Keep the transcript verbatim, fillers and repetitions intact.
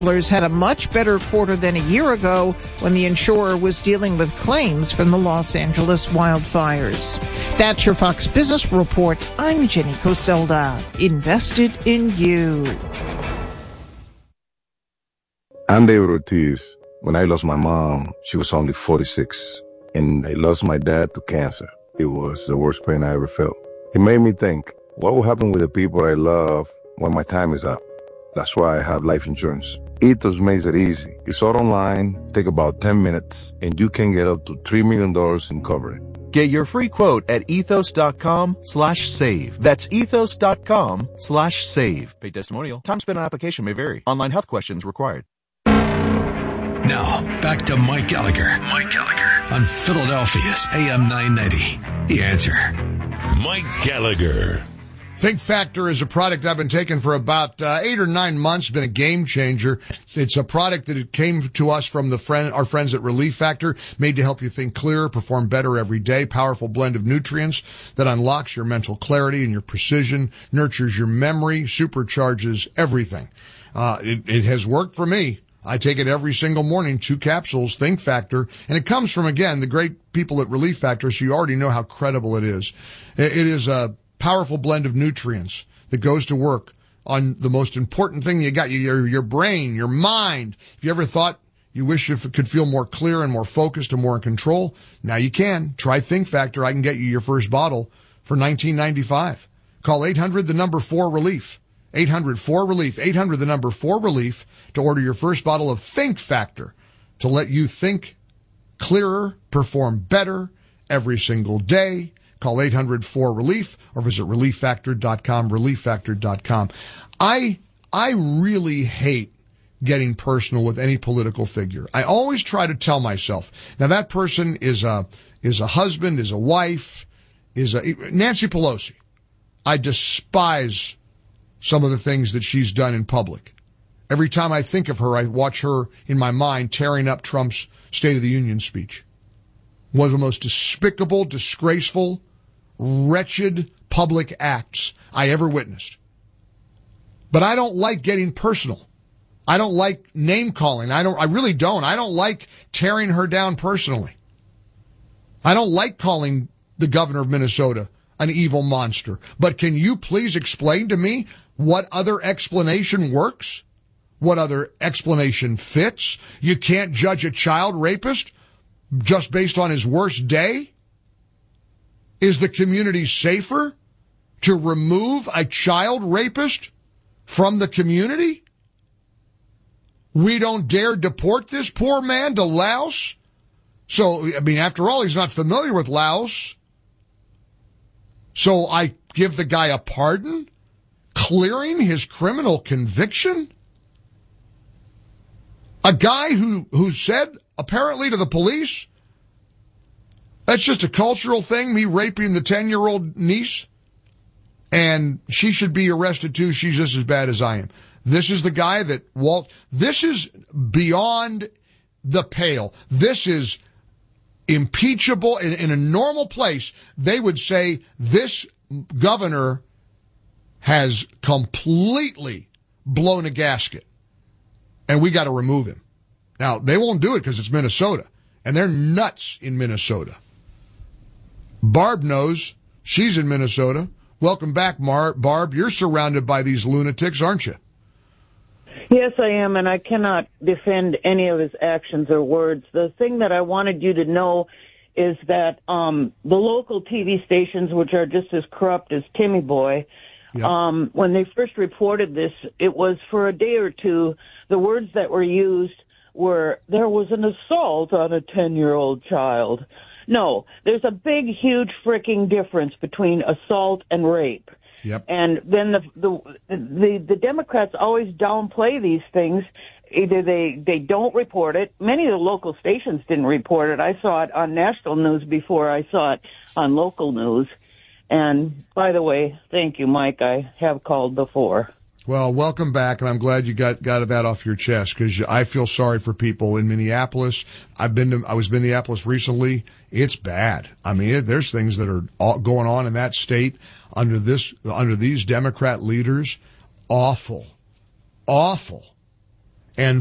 had a much better quarter than a year ago when the insurer was dealing with claims from the Los Angeles wildfires. That's your Fox Business Report. I'm Jenny Coselda. Invested in you. I'm David Ortiz. When I lost my mom, she was only forty-six, and I lost my dad to cancer. It was the worst pain I ever felt. It made me think, what will happen with the people I love when my time is up? That's why I have life insurance. Ethos makes it easy. It's all online, take about ten minutes, and you can get up to three million dollars in coverage. Get your free quote at ethos.com slash save. That's ethos.com slash save. Paid testimonial. Time spent on application may vary. Online health questions required. Now, back to Mike Gallagher. Mike Gallagher on Philadelphia's A M nine ninety. The Answer. Mike Gallagher. Think Factor is a product I've been taking for about uh, eight or nine months. Been a game changer. It's a product that came to us from the friend, our friends at Relief Factor, made to help you think clearer, perform better every day. Powerful blend of nutrients that unlocks your mental clarity and your precision, nurtures your memory, supercharges everything. Uh, it, it has worked for me. I take it every single morning, two capsules, Think Factor, and it comes from, again, the great people at Relief Factor, so you already know how credible it is. It, it is a powerful blend of nutrients that goes to work on the most important thing you got, your, your brain, your mind. If you ever thought you wish you could feel more clear and more focused and more in control, now you can. Try Think Factor. I can get you your first bottle for nineteen ninety-five. Call eight hundred, the number four relief. eight hundred four relief. eight hundred, the number four relief to order your first bottle of Think Factor to let you think clearer, perform better every single day. Call eight hundred four relief or visit relief factor dot com, relief factor dot com. I, I really hate getting personal with any political figure. I always try to tell myself, now that person is a, is a husband, is a wife, is a, Nancy Pelosi. I despise some of the things that she's done in public. Every time I think of her, I watch her in my mind tearing up Trump's State of the Union speech. One of the most despicable, disgraceful, wretched public acts I ever witnessed. But I don't like getting personal. I don't like name calling. I don't, I really don't. I don't like tearing her down personally. I don't like calling the governor of Minnesota an evil monster. But can you please explain to me what other explanation works? What other explanation fits? You can't judge a child rapist just based on his worst day? Is the community safer to remove a child rapist from the community? We don't dare deport this poor man to Laos? So, I mean, after all, he's not familiar with Laos. So I give the guy a pardon, clearing his criminal conviction? A guy who, who said, apparently to the police, that's just a cultural thing, me raping the ten-year-old niece, and she should be arrested too. She's just as bad as I am. This is the guy that Walt, this is beyond the pale. This is impeachable. In, in a normal place, they would say this governor has completely blown a gasket and we got to remove him. Now, they won't do it because it's Minnesota, and they're nuts in Minnesota. Barb knows. She's in Minnesota. Welcome back, Mar- Barb. You're surrounded by these lunatics, aren't you? Yes, I am, and I cannot defend any of his actions or words. The thing that I wanted you to know is that um, the local T V stations, which are just as corrupt as Timmy Boy, yep. um, when they first reported this, it was for a day or two, the words that were used were, there was an assault on a ten-year-old child. No, there's a big, huge freaking difference between assault and rape. Yep. And then the, the the the Democrats always downplay these things. Either they, they don't report it. Many of the local stations didn't report it. I saw it on national news before I saw it on local news. And by the way, thank you, Mike. I have called before. Well, welcome back, and I'm glad you got, got that off your chest, because I feel sorry for people in Minneapolis. I've been to, I was in Minneapolis recently. It's bad. I mean, it, there's things that are all going on in that state under this, under these Democrat leaders. Awful. Awful.